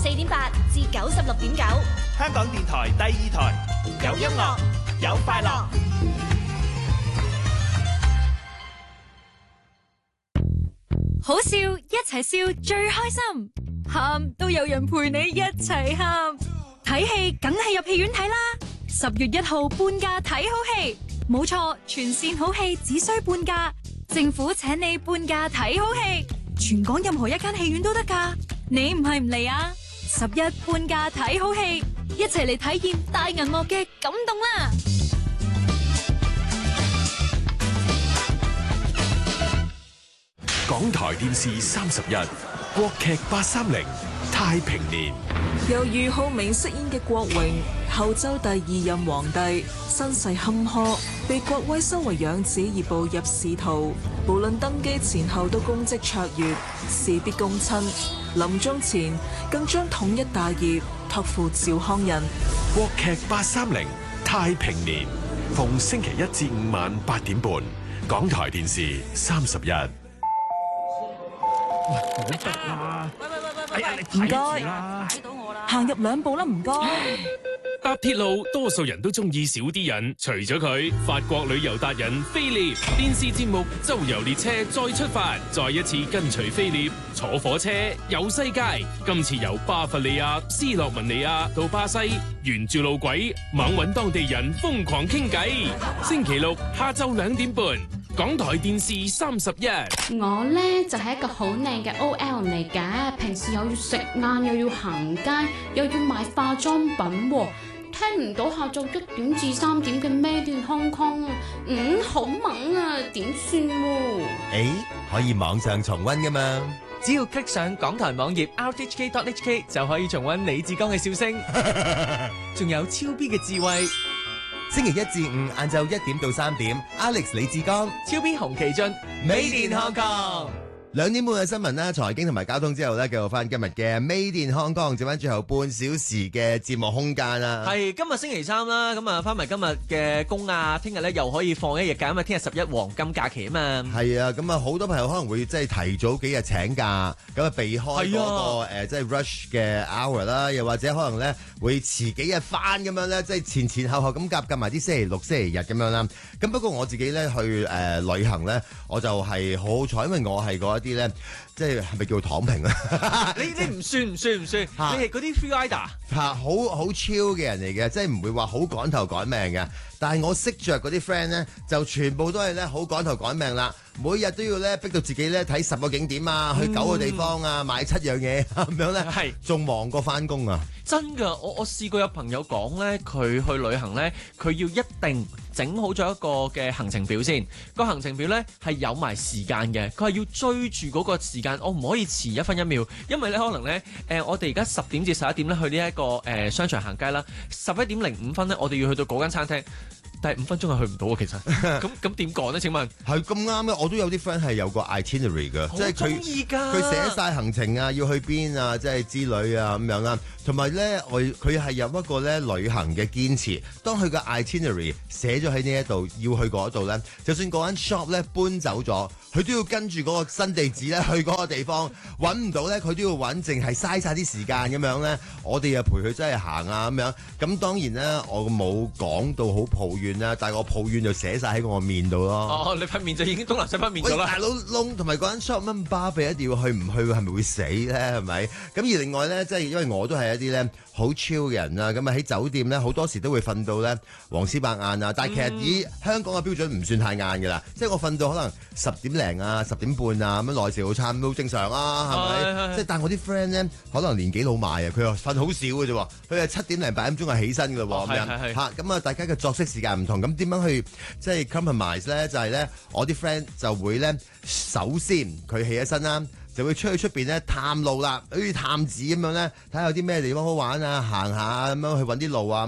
4.8至96.9， 香港電台第2台，有音樂，有快樂。 好笑一齊笑最開心，喊都有人陪你一齊喊。睇戲梗係入戲院睇啦！10月1號半價睇好戲，冇錯，全線好戲只需半價，政府請你半價睇好戲，全港任何一間戲院都得㗎。你唔係唔嚟啊？11半價睇好戲，一齊嚟體驗大銀幕嘅感動啦！ 港台電視31國劇830太平年。 由俞灝明飾演嘅郭榮，後周第2任皇帝，身世坎坷，被郭威收為養子而步入仕途，無論登基前後都功績卓越，事必躬親。臨終前更將統一大業託付趙匡胤。 國劇830太平年，逢星期1至5晚8點半，港台電視31。 唔該，行入2步啦，唔該。 搭鐵路多數人都中意少啲人，除咗佢，法國旅遊達人菲臘電視節目周遊列車再出發，再一次跟隨菲臘坐火車遊世界。今次由巴伐利亞、斯洛文尼亞到巴西，沿住路軌猛搵當地人瘋狂傾偈。星期6下晝2點半，港台電視31。 我呢就係一個好靚嘅 OL 嚟嘅，平時又要食晏，又要行街，又要買化妝品喎。聽唔到下晝1點至3點嘅 Made in Hong Kong，好猛啊，點算喎？ 可以網上重溫㗎嘛？ 只要 click 上港台網頁 rthk.hk 就可以重溫李志剛嘅笑聲，仲有超 B 嘅智慧。 星期1至5晏晝1點到3點 ，Alex 李志剛、 超 B 洪其俊，Made in Hong Kong。 2點半嘅新聞啦、財經同埋交通之後咧，繼續翻今日嘅 Made in Hong Kong，剩翻最後半小時嘅節目空間啦。 係今日星期3啦，咁啊翻埋今日嘅工啊，聽日咧又可以放一日假，因為聽日11黃金假期啊嘛。係啊，咁啊好多朋友可能會即係提早幾日請假，咁啊避開嗰個即係 rush 嘅 hour 啦，又或者可能咧會遲幾日翻咁樣咧，即係前後咁夾埋啲星期6、星期日咁樣啦。咁不過我自己咧去旅行咧，我就係好好彩，因為我係啲咧，即係咪叫躺平啊？ 你唔算，你係嗰啲 free rider 好超嘅人嚟嘅，即係唔會話好趕頭趕命嘅。但係我識着嗰啲 friend 咧，就全部都係咧好趕頭趕命啦，每日都要咧逼到自己咧睇10個景點啊，去9個地方啊，買7樣嘢咁樣咧，係仲忙過翻工啊！ 真㗎，我試過有朋友講咧，佢去旅行咧，佢要一定整好咗一個嘅行程表先。個行程表咧係有埋時間嘅，佢係要追住嗰個時間，我唔可以遲1分1秒，因為咧可能咧我哋而家10點至11點咧去呢一個商場行街啦，11點05分咧我哋要去到嗰間餐廳。但係5分鐘係去唔到啊，其實咁點講咧？請問係咁啱嘅，我都有啲 friend 係有個 itinerary 嘅，即係佢寫晒行程啊，要去邊啊，即係之類啊咁樣啦。同埋咧，佢係有一個咧旅行嘅堅持。當佢個 itinerary 寫咗喺呢一度，要去嗰度咧，就算嗰間 shop 咧搬走咗，佢都要跟住嗰個新地址咧去嗰個地方，揾唔到咧佢都要揾，淨係嘥晒啲時間咁樣咧。我哋又陪佢真係行啊咁樣。咁當然咧，我冇講到好抱怨啦，但係我抱怨就寫晒喺我面度咯。哦，你塊面就已經東南西北面咗啦。大佬窿同埋嗰間 shop 乜巴閉，一定要去，唔去係咪會死咧？係咪？咁而另外咧，即係因為我都係一啲咧好 chill 嘅人啦，咁啊喺酒店咧好多時都會瞓到咧黃絲白晏啊。但係其實以香港嘅標準唔算太晏㗎啦，即係我瞓到可能10點零啊、10點半啊咁樣，內時好差都正常啊，係咪？即係但係我啲 friend 咧可能年紀老邁啊，佢又瞓好少嘅啫喎，佢係7點零8點鐘係起身㗎喎咁樣嚇。咁啊，大家嘅作息時間唔同，咁點樣去即係 compromise 咧？就係咧，我啲 friend 就會咧，首先佢起咗身啦，就會出去出邊咧探路啦，好似探子咁樣咧，睇下有啲咩地方好玩啊，行下咁樣去揾啲路啊咁樣，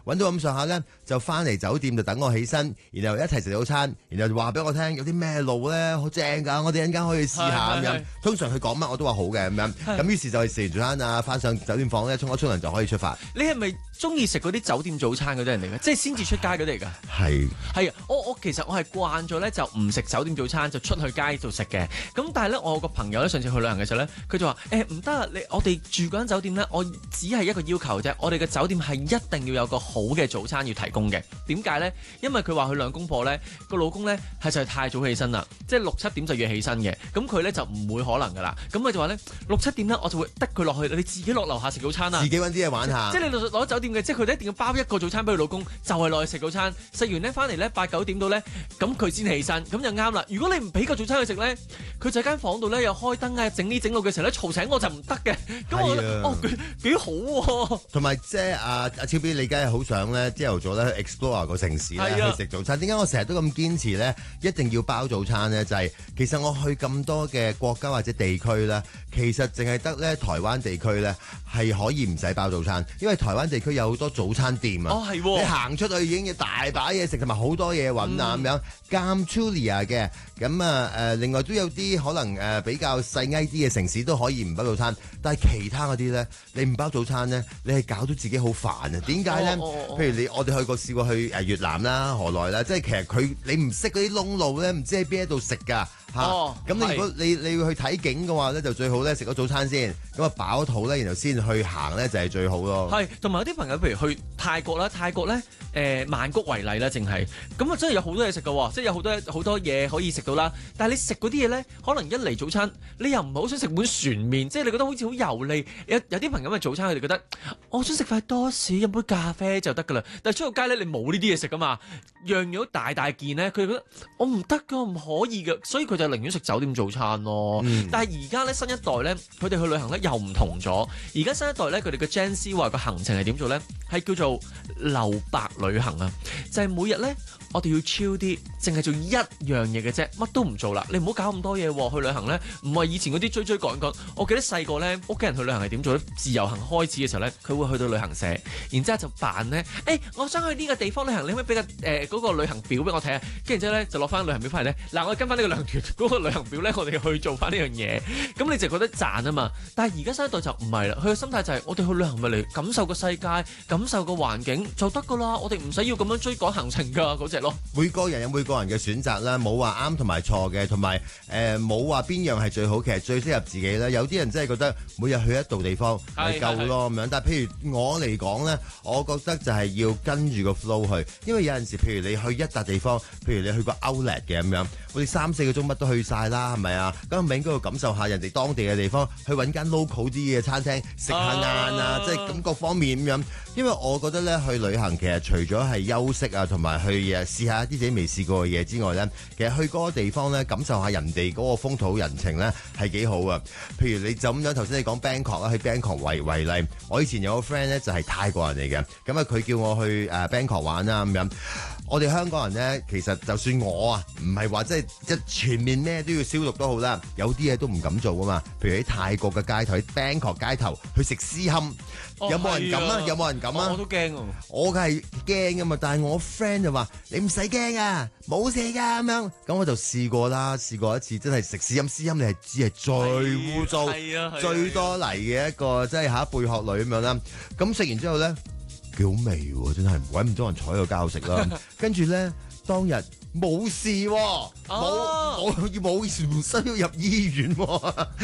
揾到咁上下咧，就翻嚟酒店就等我起身，然後一齊食早餐，然後就話俾我聽有啲咩路咧好正㗎，我哋陣間可以試下咁樣。通常佢講乜我都話好嘅咁樣，咁於是就食完早餐啊，翻上酒店房咧沖一沖涼就可以出發。 你係咪中意食嗰啲酒店早餐嗰啲人嚟嘅？即係先至出街嗰啲嚟㗎？係啊，我其實我係慣咗咧，就唔食酒店早餐，就出去街度食嘅。咁但係咧，我個朋友咧上次去旅行嘅時候咧，佢就話唔得啊！我哋住嗰間酒店咧，我只係一個要求啫，我哋嘅酒店係一定要有個好嘅早餐要提供嘅。點解咧？因為佢話佢兩公婆咧個老公咧係實在太早起身啦，即係6、7點就要起身嘅。咁佢咧就唔會可能㗎啦。咁佢就話咧6、7點咧，我就會得佢落去，你自己落樓下食早餐啊！ 自己揾啲嘢玩下。 即係你攞酒店嘅，即係佢哋一定要包一個早餐俾佢老公，就係落去食早餐。食完咧翻嚟咧8、9點到咧，咁佢先起身，咁就啱啦。如果你唔俾個早餐佢食咧，佢就喺間房度咧又開燈啊，整呢整路嘅時候咧嘈醒我就唔得嘅。咁我覺得幾好喎。 同埋即係阿超 B，你梗係好想咧朝頭早咧去 explore 個城市咧去食早餐。點解我成日都咁堅持咧？一定要包早餐咧？就係其實我去咁多嘅國家或者地區咧，其實淨係得咧台灣地區咧係可以唔使包早餐，因為台灣地區有好多早餐店啊。 係喎， 你行出去已經有大把嘢食，同埋好多嘢揾啊咁樣。Gamchulia 嘅咁啊另外都有啲可能比較細矮啲嘅城市都可以唔包早餐，但係其他嗰啲咧，你唔包早餐咧，你係搞到自己好煩啊！點解咧？譬如我哋試過去越南啦、河內啦，即係其實你唔識嗰啲窿路咧，唔知喺邊一度食㗎。咁你如果你要去睇景嘅話咧，就最好咧食咗早餐先，咁啊飽肚咧，然後先去行咧就係最好咯。 係，同埋有啲朋友譬如去泰國啦，泰國咧曼谷為例啦，淨係咁啊，真係有好多嘢食㗎喎，即係有好多嘢可以食到啦。但係你食嗰啲嘢咧，可能一嚟早餐你又唔係好想食碗船麵，即係你覺得好似好油膩。有啲朋友嘅早餐佢哋覺得我想食塊多士，飲杯咖啡就得㗎啦。但係出到街咧，你冇呢啲嘢食㗎嘛，樣樣都大件咧，佢覺得我唔得㗎，唔可以㗎，所以佢就寧願食酒店早餐咯。但係而家咧新一代咧，佢哋去旅行咧又唔同咗。而家新一代咧，佢哋嘅 Gen Z 話個行程係點做咧？係叫做留白旅行啊！就係每日咧，我哋要 chill啲，淨係做一樣嘢嘅啫，乜都唔做啦。你唔好搞咁多嘢喎。去旅行咧，唔係以前嗰啲追趕趕。我記得細個咧，屋企人去旅行係點做咧？自由行開始嘅時候咧，佢會去到旅行社，然之後就扮咧，我想去呢個地方旅行，你可唔可以俾個嗰個旅行表俾我睇啊？跟住之後咧，就攞翻旅行表翻嚟咧，嗱，我跟翻呢個旅行團嗰個旅行表咧，我哋去做翻呢樣嘢。咁你就覺得賺啊嘛。但係而家新一代就唔係啦，佢嘅心態就係我哋去旅行咪嚟感受個世界，感受個環境就得噶啦。我哋唔使要咁樣追趕行程㗎嗰隻咯。 每個人有每個人嘅選擇啦，冇話啱同埋錯嘅，同埋冇話邊樣係最好，其實最適合自己啦。有啲人真係覺得每日去一度地方咪夠咯咁樣，但係譬如我嚟講咧，我覺得就係要跟住個 flow 去，因為有陣時譬如你去一笪地方，譬如你去個 Outlet 嘅咁樣，我哋3、4個鐘乜都去晒啦，係咪啊？咁咪應該要感受下人哋當地嘅地方，去揾間 local 啲嘅餐廳食下晏啊，即係咁各方面咁樣。因為我覺得咧去旅行其實除咗係休息啊，同埋去試下一啲自己未試過嘅嘢之外咧，其實去嗰個地方咧感受下人哋嗰個風土人情咧係幾好啊。譬如你就咁樣頭先你講 Bangkok 啦，去 Bangkok 為例，我以前有個 friend 咧就係泰國人嚟嘅，咁啊佢叫我去Bangkok 玩啦咁樣。我哋香港人咧，其實就算我啊，唔係話即係全面咩都要消毒都好啦，有啲嘢都唔敢做噶嘛。譬如喺泰國嘅街頭，喺 Bangkok 街頭去食絲堪，有冇人敢啊？有冇人敢啊？ 我都驚啊！ 我梗係驚噶嘛，但係我 friend 就話你唔使驚啊，冇事㗎咁樣。咁我就試過啦，試過一次真係食絲堪，你係只係最污糟、最多泥嘅一個，即係下貝殼類咁樣啦。咁食完之後咧，幾好味喎，真係唔鬼咁多人坐喺個街度食啦。跟住咧，當日冇事喎，冇唔需要入醫院喎。